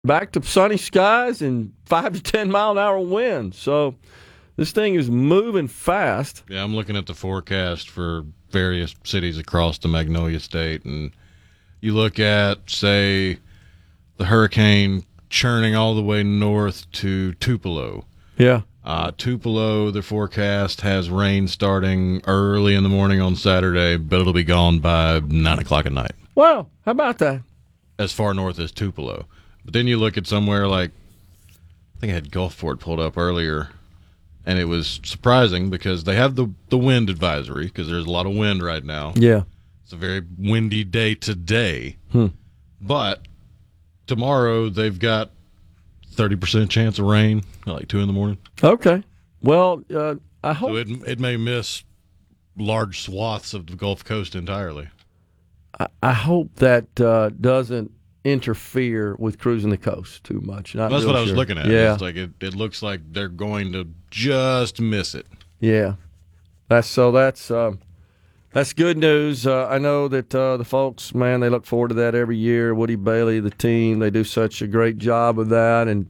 back to sunny skies and 5 to 10 mile an hour winds. So this thing is moving fast. Yeah, I'm looking at the forecast for various cities across the Magnolia State, and you look at, say, the hurricane churning all the way north to Tupelo. Yeah. Tupelo, the forecast has rain starting early in the morning on Saturday, but it'll be gone by 9 o'clock at night. Well, how about that? As far north as Tupelo. But then you look at somewhere like, I think I had Gulfport pulled up earlier, and it was surprising because they have the wind advisory because there's a lot of wind right now. Yeah. It's a very windy day today. But tomorrow they've got 30% chance of rain at like 2 in the morning. Okay. Well, I hope. So it may miss large swaths of the Gulf Coast entirely. I hope that doesn't interfere with cruising the coast too much. That's what I was looking at. Yeah. It's like it looks like they're going to just miss it. Yeah. That's good news. I know that the folks, man, they look forward to that every year. Woody Bailey, the team, they do such a great job of that. And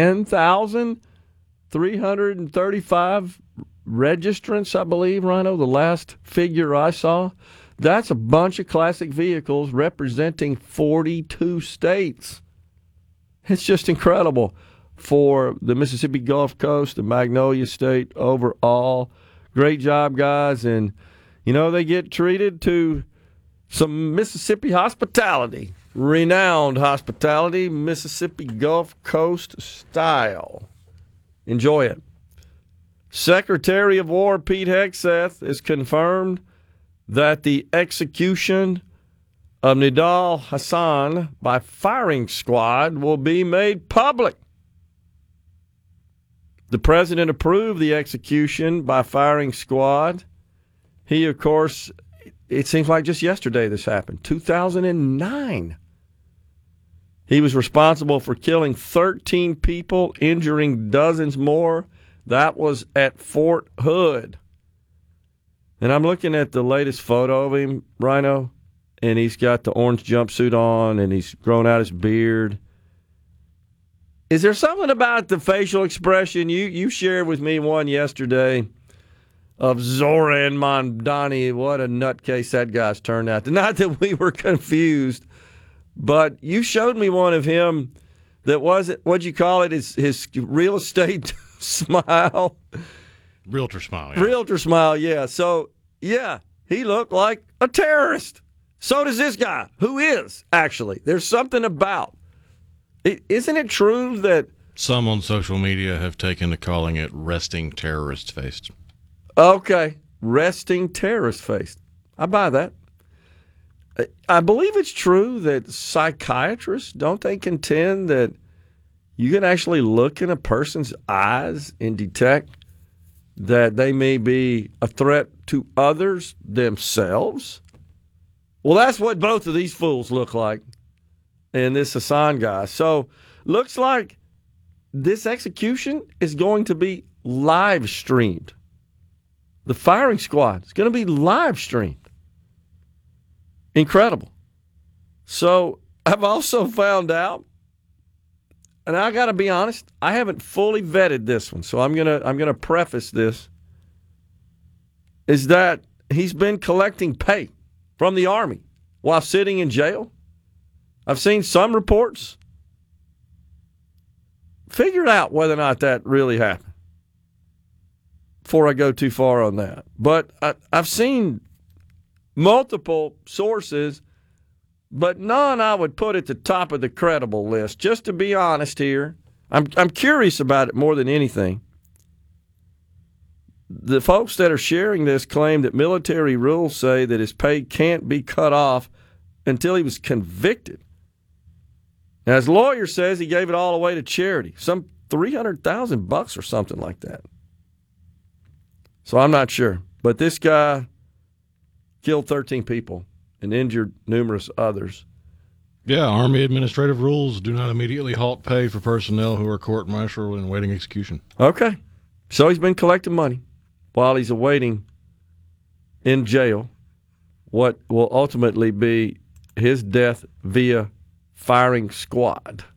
10,335 registrants, I believe, Rhino, the last figure I saw. That's a bunch of classic vehicles representing 42 states. It's just incredible for the Mississippi Gulf Coast, the Magnolia State overall. Great job, guys. And, you know, they get treated to some Mississippi hospitality, renowned hospitality, Mississippi Gulf Coast style. Enjoy it. Secretary of War Pete Hegseth has confirmed that the execution of Nidal Hassan by firing squad will be made public. The president approved the execution by firing squad. He, of course, it seems like just yesterday this happened, 2009. He was responsible for killing 13 people, injuring dozens more. That was at Fort Hood. And I'm looking at the latest photo of him, Rhino, and he's got the orange jumpsuit on, and he's grown out his beard. Is there something about the facial expression? You shared with me one yesterday of Zoran Mondani. What a nutcase that guy's turned out. Not that we were confused, but you showed me one of him that wasn't, what'd you call it, his real estate smile. Realtor smile. Yeah. Realtor smile, yeah. So, yeah, he looked like a terrorist. So does this guy, who is, actually. There's something about. Isn't it true that some on social media have taken to calling it resting terrorist face? Okay, resting terrorist face. I buy that. I believe it's true that psychiatrists, don't they contend that you can actually look in a person's eyes and detect that they may be a threat to others themselves? Well, that's what both of these fools look like, and this Hassan guy. So, looks like this execution is going to be live streamed. The firing squad is going to be live streamed. Incredible. So, I've also found out, and I got to be honest, I haven't fully vetted this one, so I'm gonna preface this, is that he's been collecting pay from the Army while sitting in jail. I've seen some reports. Figure out whether or not that really happened before I go too far on that. But I've seen multiple sources, but none I would put at the top of the credible list. Just to be honest here, I'm curious about it more than anything. The folks that are sharing this claim that military rules say that his pay can't be cut off until he was convicted. Now, his lawyer says he gave it all away to charity, some $300,000 or something like that. So I'm not sure. But this guy killed 13 people and injured numerous others. Yeah, Army administrative rules do not immediately halt pay for personnel who are court-martialed and awaiting execution. Okay. So he's been collecting money while he's awaiting in jail what will ultimately be his death via firing squad.